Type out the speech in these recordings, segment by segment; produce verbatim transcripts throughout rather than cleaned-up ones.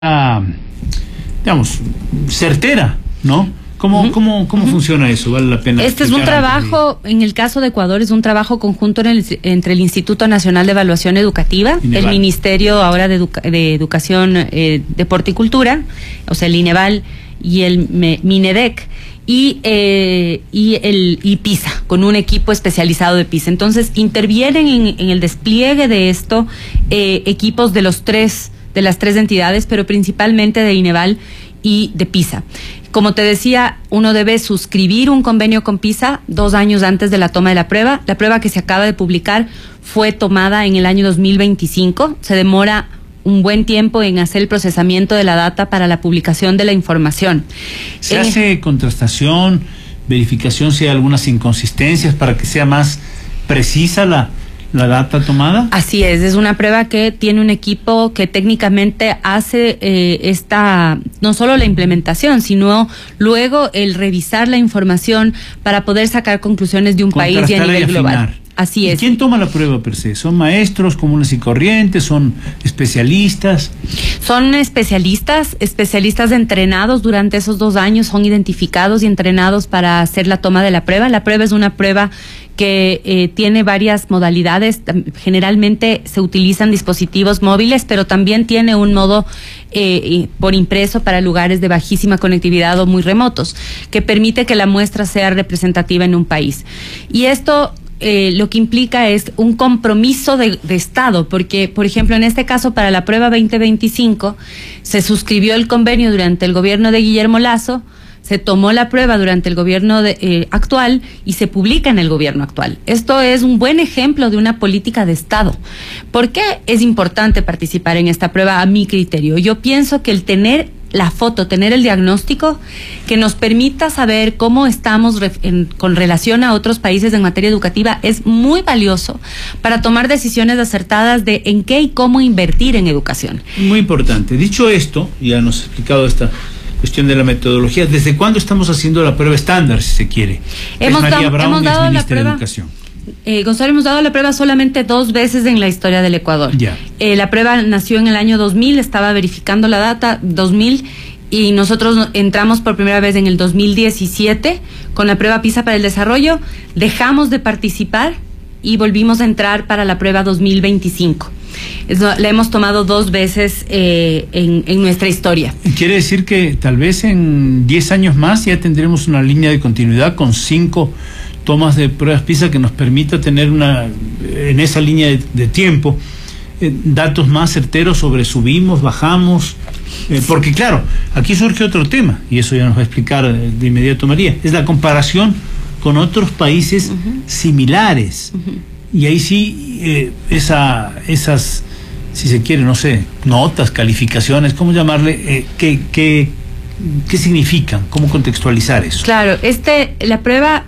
Ah, digamos, certera, ¿no? ¿Cómo, uh-huh. cómo, cómo uh-huh. funciona eso? Vale la pena. Este es un trabajo, de... en el caso de Ecuador, es un trabajo conjunto en el, entre el Instituto Nacional de Evaluación Educativa, Ineval. el Ministerio ahora de, Educa de Educación, eh, Deporte y Cultura, o sea, el Ineval y el Minedec, y, eh, y el y PISA, con un equipo especializado de PISA. Entonces, intervienen en, en el despliegue de esto eh, equipos de los tres de las tres entidades, pero principalmente de Ineval y de PISA. Como te decía, uno debe suscribir un convenio con PISA dos años antes de la toma de la prueba. La prueba que se acaba de publicar fue tomada en el año dos mil veinticinco. Se demora un buen tiempo en hacer el procesamiento de la data para la publicación de la información. ¿Se eh, hace contrastación, verificación si hay algunas inconsistencias para que sea más precisa la... ¿La data tomada? Así es, es una prueba que tiene un equipo que técnicamente hace eh, esta, no solo la implementación, sino luego el revisar la información para poder sacar conclusiones de un país y a nivel global. Así es. ¿Y quién toma la prueba per se? ¿Son maestros comunes y corrientes? ¿Son especialistas? Son especialistas, especialistas entrenados durante esos dos años, son identificados y entrenados para hacer la toma de la prueba. La prueba es una prueba que eh, tiene varias modalidades. Generalmente se utilizan dispositivos móviles, pero también tiene un modo eh, por impreso para lugares de bajísima conectividad o muy remotos, que permite que la muestra sea representativa en un país. Y esto Eh, lo que implica es un compromiso de, de Estado, porque, por ejemplo, en este caso, para la prueba veinte veinticinco, se suscribió el convenio durante el gobierno de Guillermo Lasso, se tomó la prueba durante el gobierno de, eh, actual y se publica en el gobierno actual. Esto es un buen ejemplo de una política de Estado. ¿Por qué es importante participar en esta prueba a mi criterio? Yo pienso que el tener la foto, tener el diagnóstico que nos permita saber cómo estamos en, con relación a otros países en materia educativa es muy valioso para tomar decisiones acertadas de en qué y cómo invertir en educación. Muy importante. Dicho esto, ya nos ha explicado esta cuestión de la metodología. ¿Desde cuándo estamos haciendo la prueba estándar, si se quiere? Hemos, María da, Brown, hemos dado la prueba. De Educación. Eh, Gonzalo, hemos dado la prueba solamente dos veces en la historia del Ecuador. Ya. Eh, la prueba nació en el año dos mil, estaba verificando la data, dos mil, y nosotros entramos por primera vez en el dos mil diecisiete con la prueba PISA para el desarrollo, dejamos de participar y volvimos a entrar para la prueba dos mil veinticinco. Eso, la hemos tomado dos veces eh, en, en nuestra historia. Quiere decir que tal vez en diez años más ya tendremos una línea de continuidad con cinco tomas de pruebas PISA que nos permita tener una, en esa línea de, de tiempo, eh, datos más certeros sobre subimos, bajamos, eh, porque claro, aquí surge otro tema, y eso ya nos va a explicar de inmediato María, es la comparación con otros países uh-huh. similares, uh-huh. y ahí sí, eh, esa, esas, si se quiere, no sé, notas, calificaciones, ¿cómo llamarle? Eh, ¿qué, qué, qué significan? ¿Cómo contextualizar eso? Claro, este, la prueba...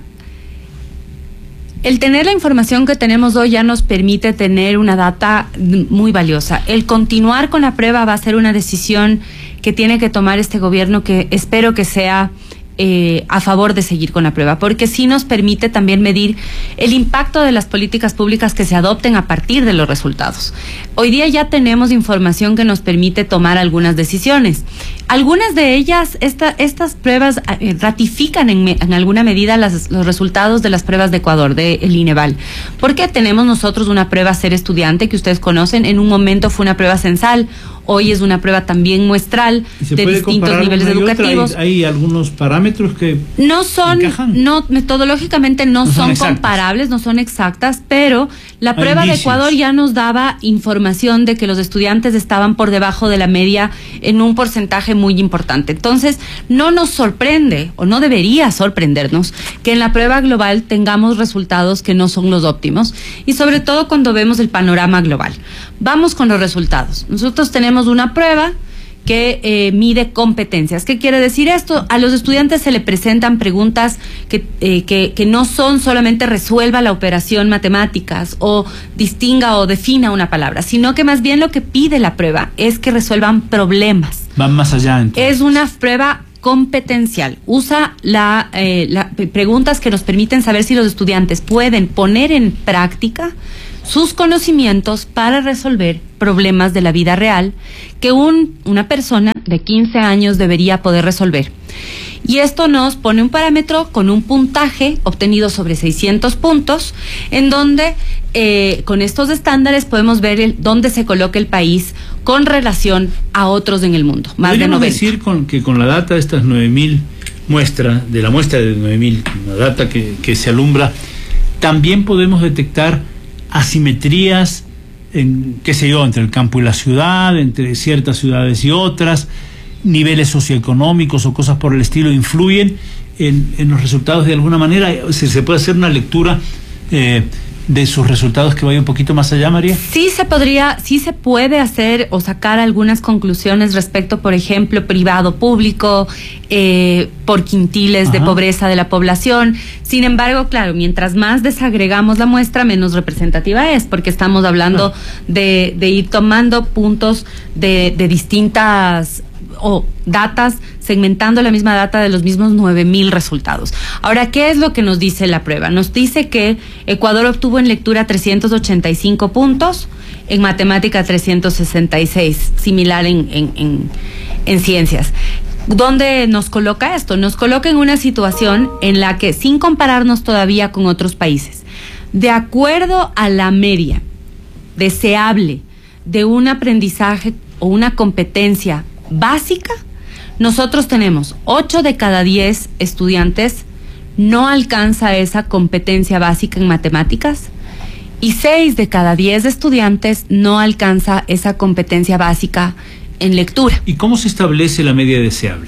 El tener la información que tenemos hoy ya nos permite tener una data muy valiosa. El continuar con la prueba va a ser una decisión que tiene que tomar este gobierno, que espero que sea eh, a favor de seguir con la prueba, porque sí nos permite también medir el impacto de las políticas públicas que se adopten a partir de los resultados. Hoy día ya tenemos información que nos permite tomar algunas decisiones. Algunas de ellas, esta, estas pruebas eh, ratifican en, me, en alguna medida las, los resultados de las pruebas de Ecuador, de el Ineval. Porque tenemos nosotros una prueba Ser Estudiante, que ustedes conocen, en un momento fue una prueba censal, hoy es una prueba también muestral de distintos niveles educativos. ¿Hay, hay algunos parámetros que no son, encajan? no, metodológicamente no, no son, son comparables, no son exactas, pero la hay prueba indicios. de Ecuador ya nos daba información de que los estudiantes estaban por debajo de la media en un porcentaje muy importante. Entonces, no nos sorprende, o no debería sorprendernos, que en la prueba global tengamos resultados que no son los óptimos, y sobre todo cuando vemos el panorama global. Vamos con los resultados. Nosotros tenemos una prueba que eh, mide competencias. ¿Qué quiere decir esto? A los estudiantes se le presentan preguntas que, eh, que, que no son solamente resuelva la operación matemáticas o distinga o defina una palabra, sino que más bien lo que pide la prueba es que resuelvan problemas. Van más allá, entonces. Es una prueba competencial. Usa la, eh, la preguntas que nos permiten saber si los estudiantes pueden poner en práctica sus conocimientos para resolver problemas de la vida real que un, una persona de quince años debería poder resolver. Y esto nos pone un parámetro con un puntaje obtenido sobre seiscientos puntos, en donde eh, con estos estándares podemos ver el, dónde se coloca el país con relación a otros en el mundo. Más de noventa. decir con, que con la data de estas nueve mil muestras, de la muestra de nueve mil, la data que, que se alumbra, también podemos detectar asimetrías, en, qué sé yo, entre el campo y la ciudad, entre ciertas ciudades y otras, niveles socioeconómicos o cosas por el estilo influyen en, en los resultados de alguna manera. ¿Se, se puede hacer una lectura eh, de sus resultados que vaya un poquito más allá, María? Sí se podría, sí se puede hacer o sacar algunas conclusiones respecto, por ejemplo, privado-público, eh, por quintiles Ajá. de pobreza de la población. Sin embargo, claro, mientras más desagregamos la muestra, menos representativa es, porque estamos hablando ah. de, de ir tomando puntos de, de distintas o datas, segmentando la misma data de los mismos nueve mil resultados. Ahora, ¿qué es lo que nos dice la prueba? Nos dice que Ecuador obtuvo en lectura trescientos ochenta y cinco puntos, en matemática trescientos sesenta y seis, similar en, en, en, en ciencias. ¿Dónde nos coloca esto? Nos coloca en una situación en la que, sin compararnos todavía con otros países, de acuerdo a la media deseable de un aprendizaje o una competencia básica, nosotros tenemos ocho de cada diez estudiantes no alcanza esa competencia básica en matemáticas y seis de cada diez estudiantes no alcanza esa competencia básica en lectura. ¿Y cómo se establece la media deseable?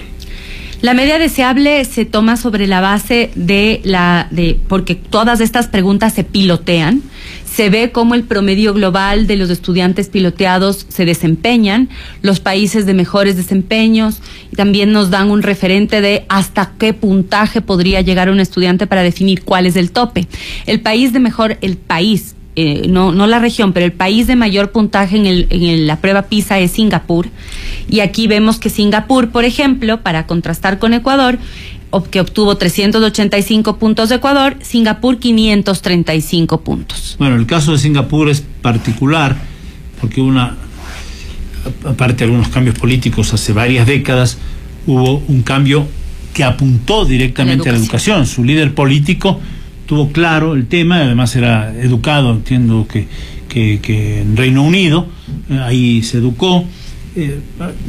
La media deseable se toma sobre la base de la de porque todas estas preguntas se pilotean. Se ve cómo el promedio global de los estudiantes piloteados se desempeñan, los países de mejores desempeños, y también nos dan un referente de hasta qué puntaje podría llegar un estudiante para definir cuál es el tope. El país de mejor, el país, eh, no, no la región, pero el país de mayor puntaje en, el, en el, la prueba PISA es Singapur. Y aquí vemos que Singapur, por ejemplo, para contrastar con Ecuador, que obtuvo trescientos ochenta y cinco puntos de Ecuador, Singapur quinientos treinta y cinco puntos. Bueno, el caso de Singapur es particular porque una, aparte de algunos cambios políticos hace varias décadas, hubo un cambio que apuntó directamente a la educación. A la educación. Su líder político tuvo claro el tema, además era educado, entiendo que, que, que en Reino Unido, eh, ahí se educó, eh,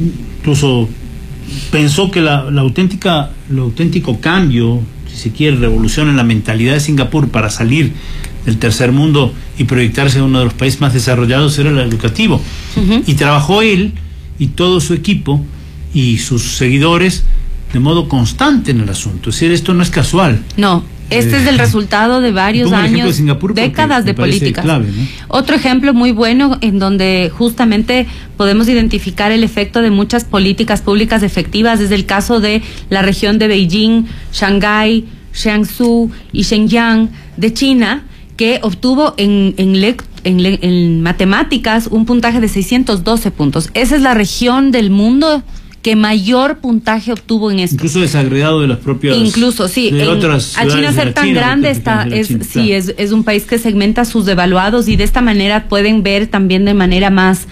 incluso pensó que la, la auténtica, el auténtico cambio, si se quiere, revolución en la mentalidad de Singapur para salir del tercer mundo y proyectarse en uno de los países más desarrollados era el educativo. Uh-huh. Y trabajó él y todo su equipo y sus seguidores de modo constante en el asunto. Es decir, esto no es casual. No. Este eh, es el resultado de varios años, de Singapur décadas de políticas. Clave, ¿no? Otro ejemplo muy bueno en donde justamente podemos identificar el efecto de muchas políticas públicas efectivas es el caso de la región de Beijing, Shanghái, Jiangsu y Shenyang de China, que obtuvo en, en, le, en, le, en matemáticas un puntaje de seiscientos doce puntos. Esa es la región del mundo que mayor puntaje obtuvo en esto. Incluso desagregado de las propias. Incluso, sí. De en, otras a China ser tan China, grande está, es, China, sí, claro. es, es un país que segmenta sus devaluados y de esta manera pueden ver también de manera más,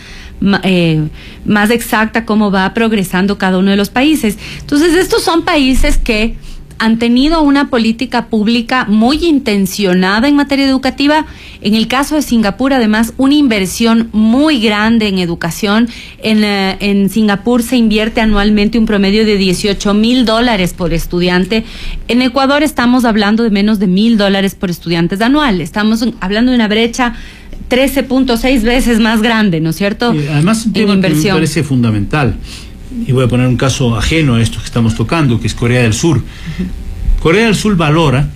eh, más exacta cómo va progresando cada uno de los países. Entonces, estos son países que han tenido una política pública muy intencionada en materia educativa. En el caso de Singapur, además, una inversión muy grande en educación. En, uh, en Singapur se invierte anualmente un promedio de dieciocho mil dólares por estudiante. En Ecuador estamos hablando de menos de mil dólares por estudiante anual. Estamos hablando de una brecha trece punto seis veces más grande, ¿no es cierto? Eh, además, un tema en inversión que me parece fundamental. Y voy a poner un caso ajeno a esto que estamos tocando, que es Corea del Sur. Uh-huh. Corea del Sur valora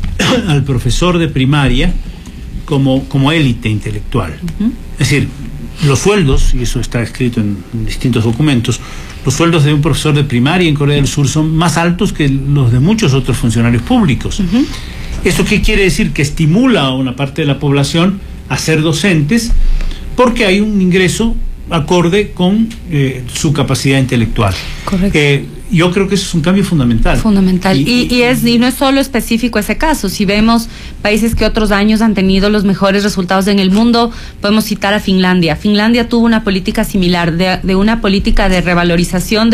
al profesor de primaria como, como élite intelectual. Uh-huh. Es decir, los sueldos, y eso está escrito en, en distintos documentos, los sueldos de un profesor de primaria en Corea del Sur son más altos que los de muchos otros funcionarios públicos. Uh-huh. ¿Esto qué quiere decir? Que estimula a una parte de la población a ser docentes porque hay un ingreso acorde con eh, su capacidad intelectual. Correcto. Eh, yo creo que eso es un cambio fundamental. Fundamental. Y, y, y, es, y no es solo específico ese caso. Si vemos países que otros años han tenido los mejores resultados en el mundo, podemos citar a Finlandia. Finlandia tuvo una política similar, de, de una política de revalorización